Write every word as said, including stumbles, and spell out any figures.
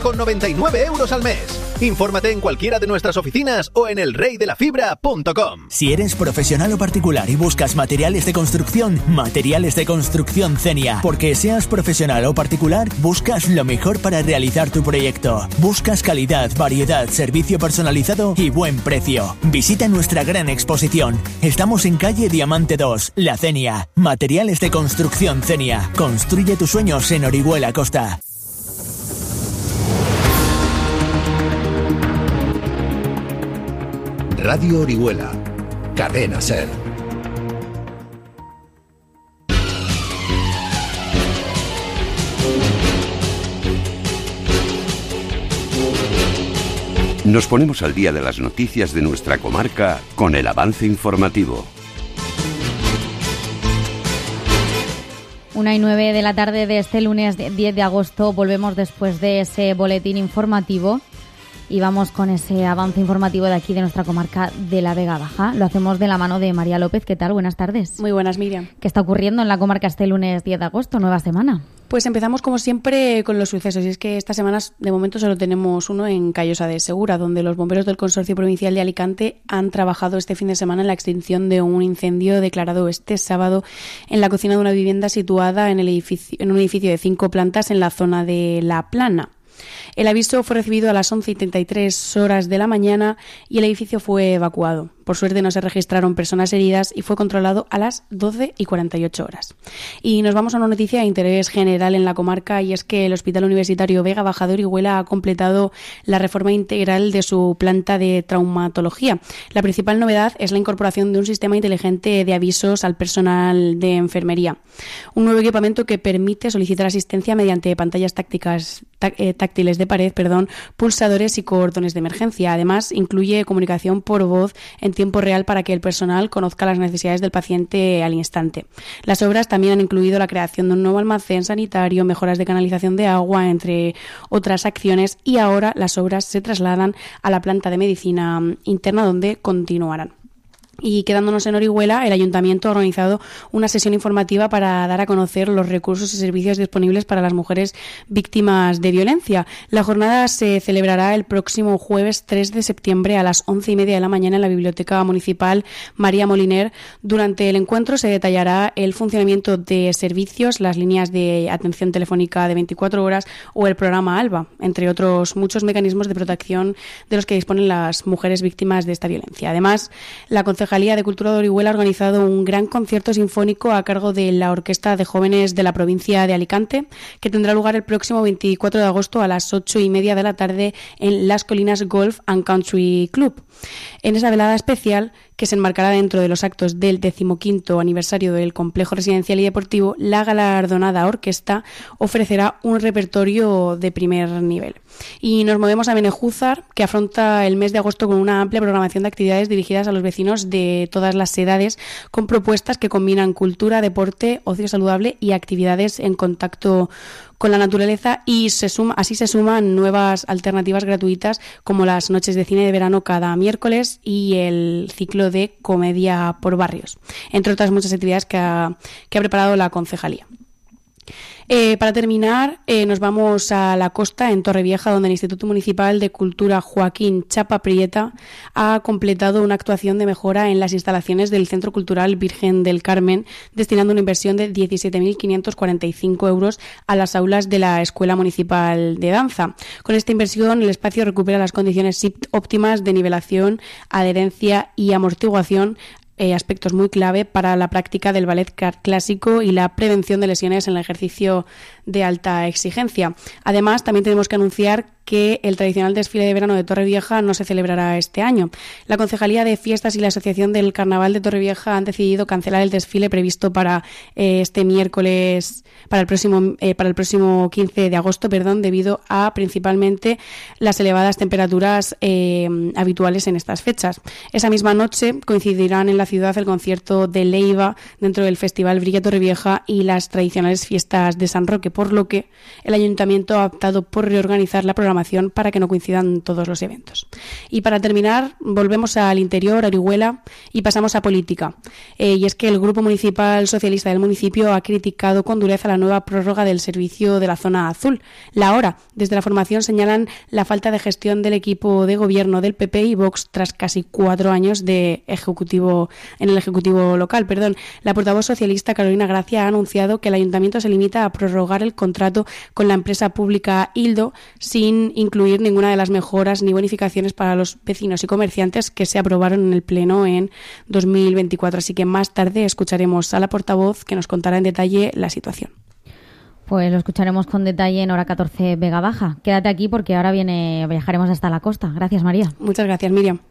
con noventa y nueve euros al mes. Infórmate en cualquiera de nuestras oficinas o en el rey de la fibra punto com. Si eres profesional o particular y buscas materiales de construcción, Materiales de Construcción Zenia. Porque seas profesional o particular, buscas lo mejor para realizar tu proyecto. Buscas calidad, variedad, servicio personalizado y buen precio. Visita nuestra gran exposición. Estamos en calle Diamante dos, La Zenia. Materiales de Construcción Zenia. Construye tus sueños en Orihuela Costa. Radio Orihuela, Cadena Ser. Nos ponemos al día de las noticias de nuestra comarca con el avance informativo. Una y nueve de la tarde de este lunes diez de agosto volvemos después de ese boletín informativo. Y vamos con ese avance informativo de aquí, de nuestra comarca de la Vega Baja. Lo hacemos de la mano de María López. ¿Qué tal? Buenas tardes. Muy buenas, Miriam. ¿Qué está ocurriendo en la comarca este lunes diez de agosto, nueva semana? Pues empezamos, como siempre, con los sucesos. Y es que estas semanas, de momento, solo tenemos uno en Callosa de Segura, donde los bomberos del Consorcio Provincial de Alicante han trabajado este fin de semana en la extinción de un incendio declarado este sábado en la cocina de una vivienda situada en, el edificio, en un edificio de cinco plantas en la zona de La Plana. El aviso fue recibido a las once y treinta y tres horas de la mañana y el edificio fue evacuado. Por suerte no se registraron personas heridas y fue controlado a las doce y cuarenta y ocho horas. Y nos vamos a una noticia de interés general en la comarca, y es que el Hospital Universitario Vega Baja de Orihuela ha completado la reforma integral de su planta de traumatología. La principal novedad es la incorporación de un sistema inteligente de avisos al personal de enfermería. Un nuevo equipamiento que permite solicitar asistencia mediante pantallas tácticas, tá, eh, táctiles de pared, perdón, pulsadores y cordones de emergencia. Además, incluye comunicación por voz en tiempo real para que el personal conozca las necesidades del paciente al instante. Las obras también han incluido la creación de un nuevo almacén sanitario, mejoras de canalización de agua, entre otras acciones, y ahora las obras se trasladan a la planta de medicina interna, donde continuarán. Y quedándonos en Orihuela, el Ayuntamiento ha organizado una sesión informativa para dar a conocer los recursos y servicios disponibles para las mujeres víctimas de violencia. La jornada se celebrará el próximo jueves tres de septiembre a las once y media de la mañana en la Biblioteca Municipal María Moliner. Durante el encuentro se detallará el funcionamiento de servicios, las líneas de atención telefónica de veinticuatro horas o el programa ALBA, entre otros muchos mecanismos de protección de los que disponen las mujeres víctimas de esta violencia. Además, la Concejalía de Cultura de Orihuela ha organizado un gran concierto sinfónico a cargo de la Orquesta de Jóvenes de la provincia de Alicante, que tendrá lugar el próximo veinticuatro de agosto a las ocho y media de la tarde en Las Colinas Golf and Country Club. En esa velada especial, que se enmarcará dentro de los actos del decimoquinto aniversario del Complejo Residencial y Deportivo, la galardonada orquesta ofrecerá un repertorio de primer nivel. Y nos movemos a Benejúzar, que afronta el mes de agosto con una amplia programación de actividades dirigidas a los vecinos de todas las edades, con propuestas que combinan cultura, deporte, ocio saludable y actividades en contacto con la naturaleza, y se suma, así se suman nuevas alternativas gratuitas como las noches de cine de verano cada miércoles y el ciclo de comedia por barrios, entre otras muchas actividades que ha, que ha preparado la concejalía. Eh, para terminar, eh, nos vamos a la costa, en Torrevieja, donde el Instituto Municipal de Cultura Joaquín Chapa Prieta ha completado una actuación de mejora en las instalaciones del Centro Cultural Virgen del Carmen, destinando una inversión de diecisiete mil quinientos cuarenta y cinco euros a las aulas de la Escuela Municipal de Danza. Con esta inversión, el espacio recupera las condiciones óptimas de nivelación, adherencia y amortiguación, Eh, aspectos muy clave para la práctica del ballet clásico y la prevención de lesiones en el ejercicio de alta exigencia. Además, también tenemos que anunciar que el tradicional desfile de verano de Torrevieja no se celebrará este año. La Concejalía de Fiestas y la Asociación del Carnaval de Torrevieja han decidido cancelar el desfile previsto para eh, este miércoles, para el próximo eh, para el próximo quince de agosto, perdón, debido a principalmente las elevadas temperaturas eh, habituales en estas fechas. Esa misma noche coincidirán en la ciudad el concierto de Leiva dentro del Festival Brilla Torrevieja y las tradicionales fiestas de San Roque. importante, por lo que el Ayuntamiento ha optado por reorganizar la programación para que no coincidan todos los eventos. Y para terminar, volvemos al interior, a Orihuela, y pasamos a política. Eh, y es que el Grupo Municipal Socialista del municipio ha criticado con dureza la nueva prórroga del servicio de la zona azul. La hora, desde la formación señalan la falta de gestión del equipo de gobierno del P P y Vox tras casi cuatro años de ejecutivo en el ejecutivo local. Perdón. La portavoz socialista Carolina Gracia ha anunciado que el ayuntamiento se limita a prorrogar el contrato con la empresa pública Ildo sin incluir ninguna de las mejoras ni bonificaciones para los vecinos y comerciantes que se aprobaron en el pleno en dos mil veinticuatro. Así que más tarde escucharemos a la portavoz que nos contará en detalle la situación. Pues lo escucharemos con detalle en Hora catorce Vega Baja. Quédate aquí porque ahora viene viajaremos hasta la costa. Gracias, María. Muchas gracias, Miriam.